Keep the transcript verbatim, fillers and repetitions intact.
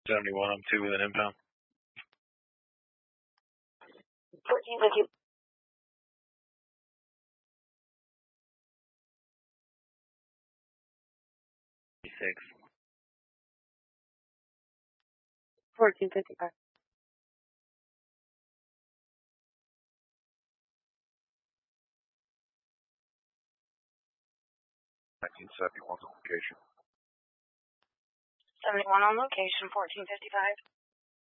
seventy-one, I'm two with an impound. fourteen with you. Six. fourteen fifty-five. nineteen seventy-one on location. seventy-one on location, fourteen fifty-five.